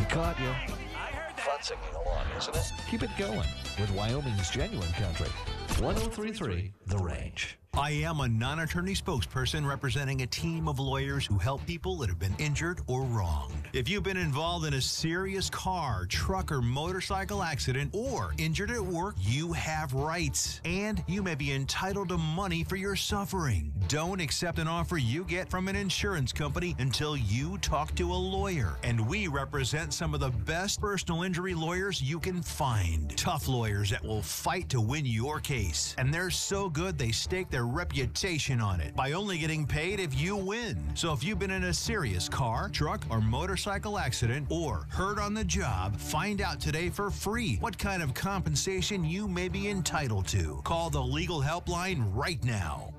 caught you. Fun singing along, isn't it? Keep it going with Wyoming's Genuine Country. 103.3 The Range. I am a non-attorney spokesperson representing a team of lawyers who help people that have been injured or wronged. If you've been involved in a serious car, truck, or motorcycle accident or injured at work, you have rights, and you may be entitled to money for your suffering. Don't accept an offer you get from an insurance company until you talk to a lawyer. And we represent some of the best personal injury lawyers you can find. Tough lawyers that will fight to win your case. And they're so good they stake their reputation on it by only getting paid if you win. So if you've been in a serious car, truck, or motorcycle accident or hurt on the job, find out today for free what kind of compensation you may be entitled to. Call the legal helpline right now.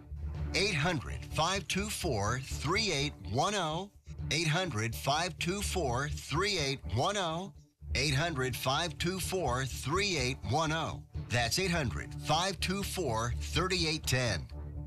800-524-3810. 800-524-3810. 800-524-3810. That's 800-524-3810.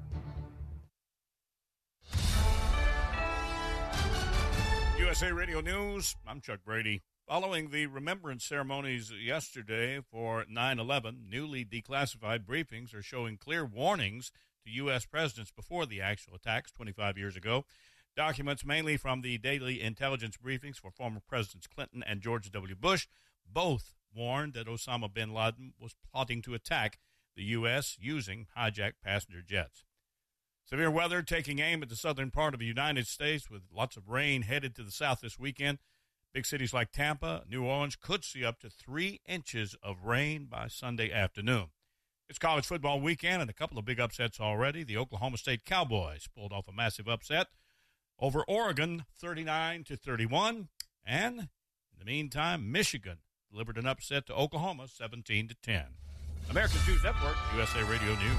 USA Radio News, I'm Chuck Brady. Following the remembrance ceremonies yesterday for 9/11, newly declassified briefings are showing clear warnings to U.S. presidents before the actual attacks 25 years ago. Documents mainly from the daily intelligence briefings for former Presidents Clinton and George W. Bush both warned that Osama bin Laden was plotting to attack the U.S. using hijacked passenger jets. Severe weather taking aim at the southern part of the United States with lots of rain headed to the south this weekend. Big cities like Tampa, New Orleans could see up to 3 inches of rain by Sunday afternoon. It's college football weekend and a couple of big upsets already. The Oklahoma State Cowboys pulled off a massive upset over Oregon, 39-31. And in the meantime, Michigan delivered an upset to Oklahoma, 17-10. American News Network, USA Radio News.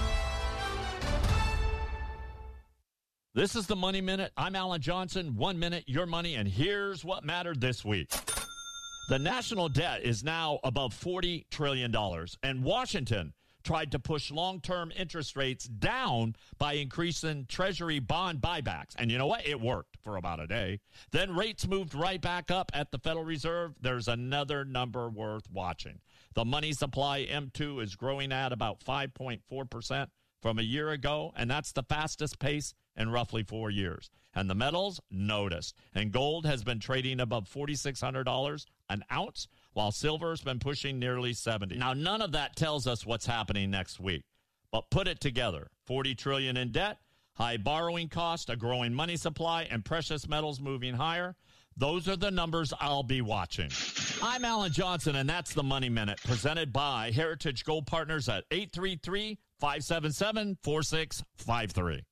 This is the Money Minute. I'm Alan Johnson. 1 minute, your money, and here's what mattered this week. The national debt is now above $40 trillion, and Washington tried to push long-term interest rates down by increasing Treasury bond buybacks. And you know what? It worked for about a day. Then rates moved right back up at the Federal Reserve. There's another number worth watching. The money supply, M2, is growing at about 5.4% from a year ago, and that's the fastest pace in roughly 4 years. And the metals noticed. And gold has been trading above $4,600 an ounce, while silver's been pushing nearly $70. Now, none of that tells us what's happening next week. But put it together. $40 trillion in debt, high borrowing cost, a growing money supply, and precious metals moving higher. Those are the numbers I'll be watching. I'm Alan Johnson, and that's the Money Minute, presented by Heritage Gold Partners at 833-577-4653.